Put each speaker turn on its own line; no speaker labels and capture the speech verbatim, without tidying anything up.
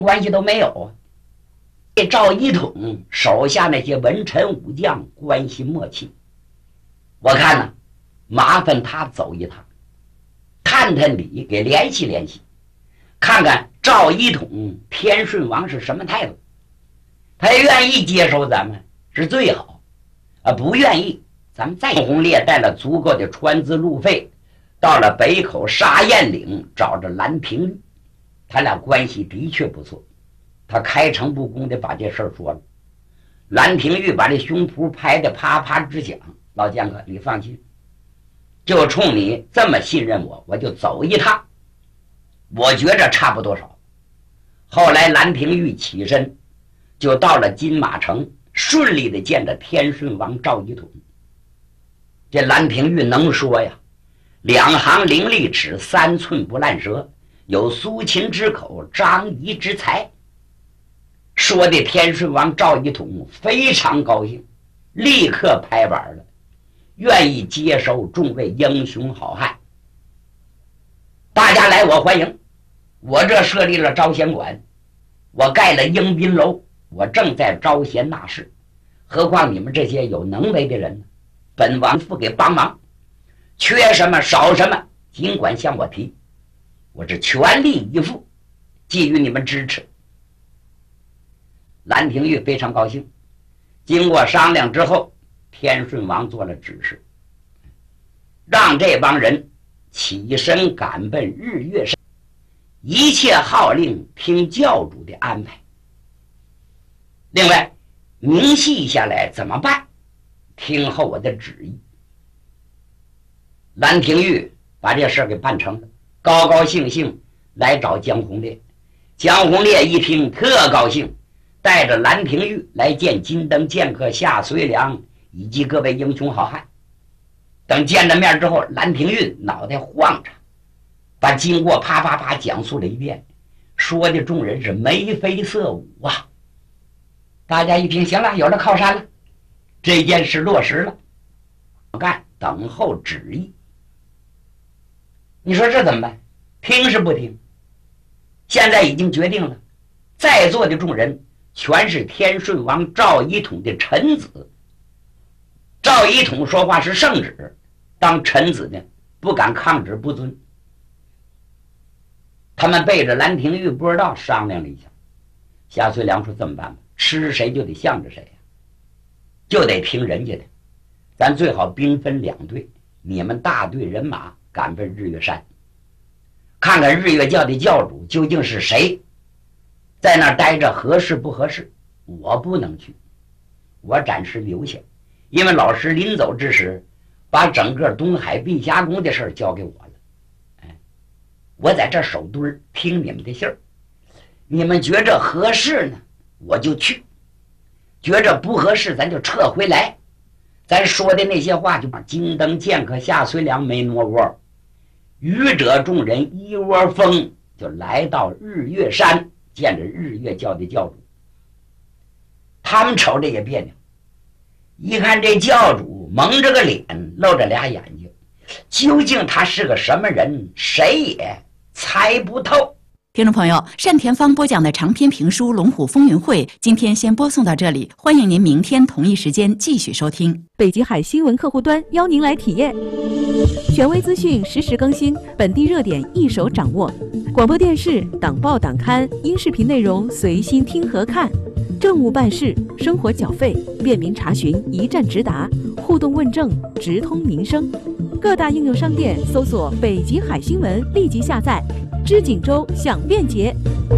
关系都没有啊。这赵一统手下那些文臣武将关系默契，我看呢，麻烦他走一趟，探探理，给联系联系，看看赵一统天顺王是什么态度。他愿意接受咱们是最好啊，不愿意咱们再。洪烈带了足够的船资路费，到了北口沙堰岭找着蓝平玉，他俩关系的确不错。他开诚布公的把这事儿说了，蓝平玉把这胸脯拍得啪啪直响。老江哥，你放心，就冲你这么信任我，我就走一趟，我觉着差不多少。后来蓝平玉起身，就到了金马城，顺利的见着天顺王赵一统。这蓝平玉能说呀，两行伶俐齿，三寸不烂舌，有苏秦之口，张仪之才。说的天顺王赵一统非常高兴，立刻拍板了，愿意接收众位英雄好汉。大家来我欢迎，我这设立了招贤馆，我盖了迎宾楼，我正在招贤纳士，何况你们这些有能为的人呢？本王父给帮忙，缺什么少什么尽管向我提，我是全力以赴，给予你们支持。蓝廷玉非常高兴，经过商量之后，天顺王做了指示，让这帮人起身赶奔日月山，一切号令听教主的安排。另外明细下来怎么办，听候我的旨意。蓝廷玉把这事给办成了，高高兴兴来找江洪烈。江洪烈一听特高兴，带着蓝廷玉来见金灯剑客夏随良以及各位英雄好汉。等见了面之后，蓝廷玉脑袋晃着，把经过啪啪啪讲述了一遍，说的众人是眉飞色舞啊。大家一听，行了，有了靠山了，这件事落实了，干，等候旨意。你说这怎么办？听是不听？现在已经决定了，在座的众人全是天顺王赵一统的臣子。赵一统说话是圣旨，当臣子呢不敢抗旨不遵。他们背着蓝廷玉不知道商量了一下，夏遂良说这么办吧，吃谁就得向着谁呀、啊，就得听人家的。咱最好兵分两队，你们大队人马赶奔日月山，看看日月教的教主究竟是谁，在那儿待着合适不合适。我不能去，我暂时留下，因为老师临走之时把整个东海碧霞宫的事交给我了。哎，我在这守墩听你们的信儿，你们觉着合适呢我就去，觉着不合适咱就撤回来。咱说的那些话就把金灯剑客夏随良没挪窝，愚者众人一窝蜂就来到日月山，见着日月教的教主。他们瞅着也别扭，一看这教主蒙着个脸，露着俩眼睛，究竟他是个什么人，谁也猜不透。
听众朋友，单田芳播讲的长篇评书《龙虎风云会》今天先播送到这里，欢迎您明天同一时间继续收听。
北极海新闻客户端邀您来体验，权威资讯实时更新，本地热点一手掌握，广播电视、党报党刊、音视频内容随心听和看，政务办事、生活缴费便民查询一站直达，互动问政直通民生。各大应用商店搜索北极海新闻，立即下载。知锦州享便捷。